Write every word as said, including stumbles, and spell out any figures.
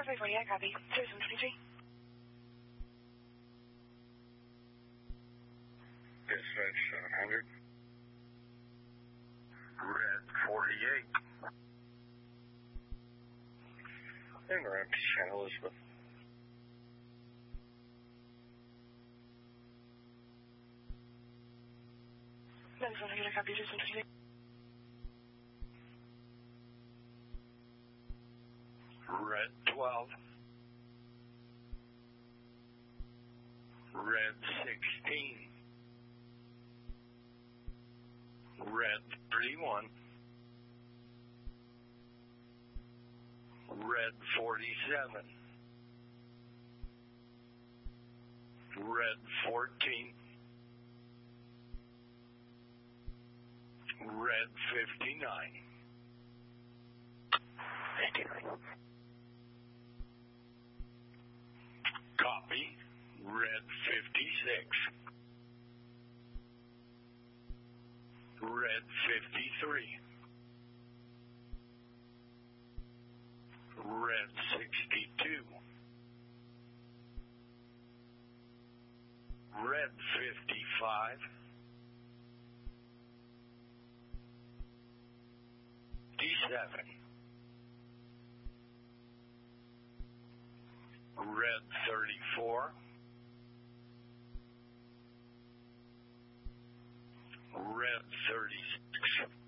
five forty, I copy. Citizen twenty-three. Dispatch seven hundred. Red forty-eight. And we're empty, Saint Elizabeth. ninety-seven hundred, I copy. Citizen twenty-three. Red twelve. Red sixteen. Red thirty-one. Red forty-seven. Red fourteen. Red fifty-nine. fifty-nine. Copy. Red fifty-six. Red fifty-three. Red sixty-two. Red fifty-five. D seven. Red thirty-four.